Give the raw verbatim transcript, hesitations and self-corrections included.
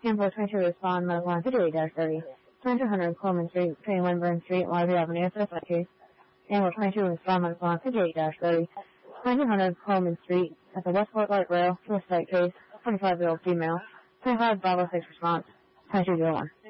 Campbell twenty-two respond medical line fifty-eight thirty. twenty-two hundred Coleman Street between Winburn Street and Waterview Avenue, suspect case. Campbell twenty-two respond medical line fifty-eight thirty. twenty-two hundred Coleman Street at the Westport Light Rail, suspect case, forty-five-year-old female. twenty-five Bravo six response, twenty-two oh one.